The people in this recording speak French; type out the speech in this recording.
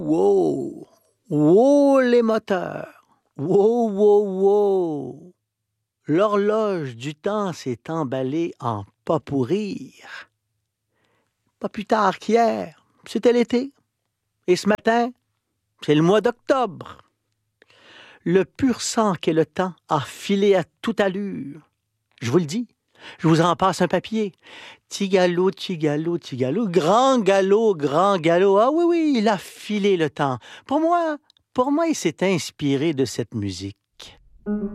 Wow! Wow les moteurs! Wow, wow, wow! L'horloge du temps s'est emballée en pas pourrir. Pas plus tard qu'hier, c'était l'été. Et ce matin, c'est le mois d'octobre. Le pur sang qu'est le temps a filé à toute allure. Je vous le dis, je vous en passe un papier. Tigalo, tigalo, tigalo, grand galop, grand galop. Ah oui, oui, il a filé le temps. Pour moi, il s'est inspiré de cette musique.